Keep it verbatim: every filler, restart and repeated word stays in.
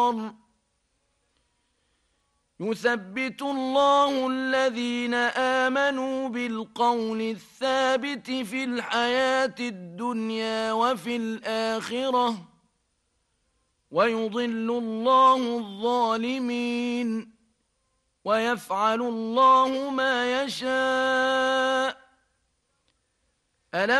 يثبت الله الذين آمنوا بالقول الثابت في الحياة الدنيا وفي الآخرة ويضل الله الظالمين ويفعل الله ما يشاء. ألم